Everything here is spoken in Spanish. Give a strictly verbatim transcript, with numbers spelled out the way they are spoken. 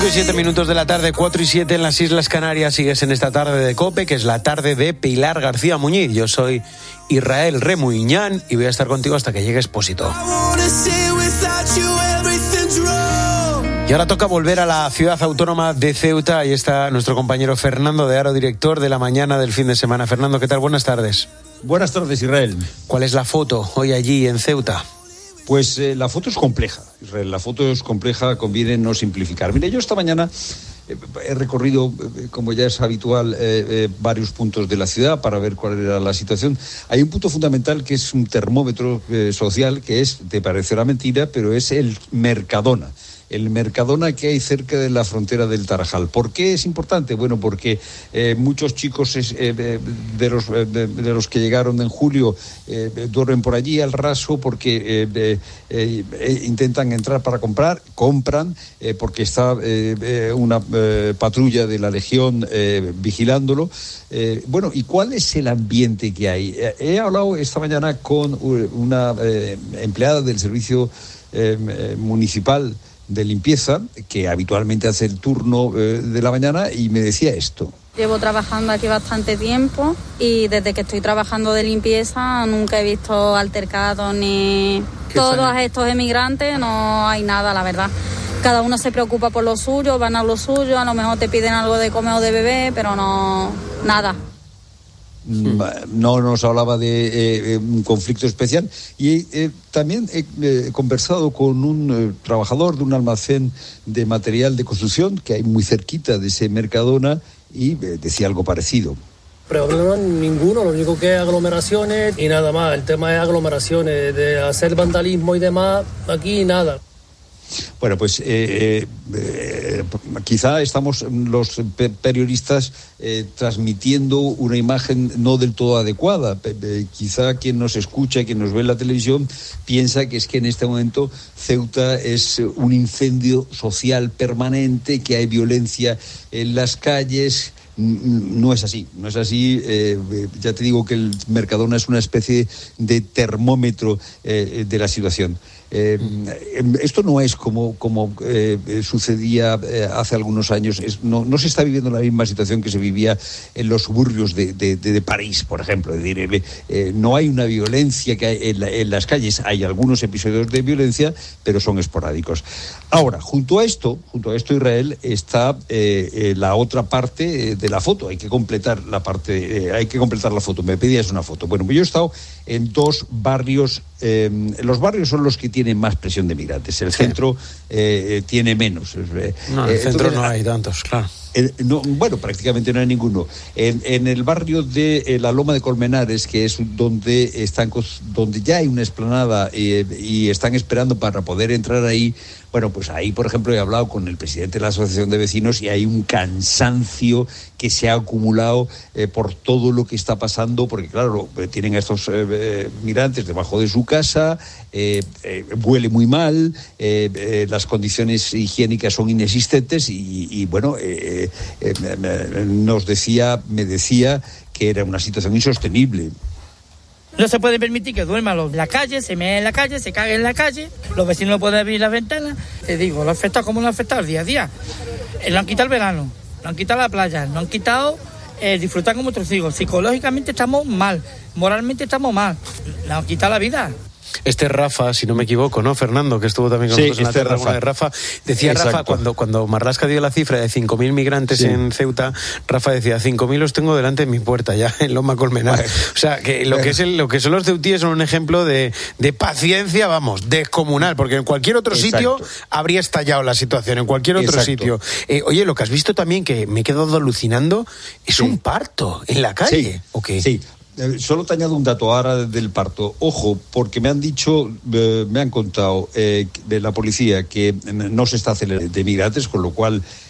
cinco y siete minutos de la tarde, cuatro y siete en las Islas Canarias. Sigues en esta tarde de COPE, que es la tarde de Pilar García Muñiz. Yo soy Israel Remuñán y voy a estar contigo hasta que llegue Expósito. Y ahora toca volver a la ciudad autónoma de Ceuta. Ahí está nuestro compañero Fernando de Aro, director de La Mañana del fin de semana. Fernando, ¿qué tal? Buenas tardes. Buenas tardes, Israel. ¿Cuál es la foto hoy allí en Ceuta? Pues eh, la foto es compleja, Israel. La foto es compleja, conviene no simplificar. Mire, yo esta mañana eh, he recorrido, eh, como ya es habitual, eh, eh, varios puntos de la ciudad para ver cuál era la situación. Hay un punto fundamental que es un termómetro eh, social, que es, te parecerá mentira, pero es el Mercadona. El Mercadona que hay cerca de la frontera del Tarajal. ¿Por qué es importante? Bueno, porque eh, muchos chicos eh, de, los, de, de los que llegaron en julio eh, duermen por allí al raso porque eh, eh, eh, intentan entrar para comprar, compran, eh, porque está eh, una eh, patrulla de la Legión eh, vigilándolo. Eh, bueno, ¿y cuál es el ambiente que hay? Eh, he hablado esta mañana con una eh, empleada del servicio eh, municipal de limpieza, que habitualmente hace el turno eh, de la mañana, y me decía esto. Llevo trabajando aquí bastante tiempo y desde que estoy trabajando de limpieza nunca he visto altercados ni todos estos emigrantes, no hay nada, la verdad. Cada uno se preocupa por lo suyo, van a lo suyo, a lo mejor te piden algo de comer o de beber, pero no, nada. No nos hablaba de eh, un conflicto especial. Y eh, también he eh, conversado con un eh, trabajador de un almacén de material de construcción que hay muy cerquita de ese Mercadona, y eh, decía algo parecido. Problema ninguno, lo único que es aglomeraciones y nada más. El tema es aglomeraciones, de hacer vandalismo y demás, aquí nada. Bueno, pues eh, eh, quizá estamos los pe- periodistas eh, transmitiendo una imagen no del todo adecuada. Eh, quizá quien nos escucha, quien nos ve en la televisión, piensa que es que en este momento Ceuta es un incendio social permanente, que hay violencia en las calles. No es así, no es así. Eh, ya te digo que el Mercadona es una especie de termómetro eh, de la situación. Eh, esto no es como, como eh, sucedía eh, hace algunos años. Es, no, no se está viviendo la misma situación que se vivía en los suburbios de, de, de, de París, por ejemplo. Es decir, eh, eh, no hay una violencia que hay en, la, en las calles. Hay algunos episodios de violencia, pero son esporádicos. Ahora, junto a esto, junto a esto, Israel, está eh, eh, la otra parte eh, de la foto. Hay que completar la parte, eh, hay que completar la foto. Me pedías una foto. Bueno, pues yo he estado en dos barrios. Eh, los barrios son los que tienen más presión de migrantes. El sí. centro eh, tiene menos. No, en el eh, centro entonces, no hay tantos, claro. Eh, no, bueno, prácticamente no hay ninguno. En, en el barrio de eh, la Loma de Colmenares, que es donde están, donde ya hay una explanada eh, y están esperando para poder entrar ahí. Bueno, pues ahí, por ejemplo, he hablado con el presidente de la Asociación de Vecinos y hay un cansancio que se ha acumulado eh, por todo lo que está pasando, porque claro, tienen a estos eh, migrantes debajo de su casa, eh, eh, huele muy mal, eh, eh, las condiciones higiénicas son inexistentes y, y bueno, eh, eh, eh, nos decía, me decía que era una situación insostenible. No se puede permitir que duerman en la calle, se meen en la calle, se caguen en la calle, los vecinos no pueden abrir las ventanas. Te digo, lo ha afectado como lo ha afectado el día a día. Eh, lo han quitado el verano, lo han quitado la playa, lo han quitado eh, disfrutar con nuestros hijos. Psicológicamente estamos mal, moralmente estamos mal, lo han quitado la vida. Este Rafa, si no me equivoco, ¿no, Fernando? Que estuvo también con sí, nosotros en la este terra de Rafa. Decía Exacto. Rafa, cuando, cuando Marlaska dio la cifra de cinco mil migrantes sí. en Ceuta, Rafa decía, cinco mil los tengo delante de mi puerta, ya en Loma Colmenar. Bueno, o sea, que lo, bueno. que es el, lo que son los ceutíes son un ejemplo de, de paciencia, vamos, descomunal, porque en cualquier otro Exacto. sitio habría estallado la situación, en cualquier otro Exacto. sitio. Eh, oye, lo que has visto también, que me he quedado alucinando, es sí. un parto en la calle. Sí, ¿o qué? Sí. Solo te añado un dato ahora del parto. Ojo, porque me han dicho, eh, me han contado eh, de la policía que no se está acelerando de migrantes, con lo cual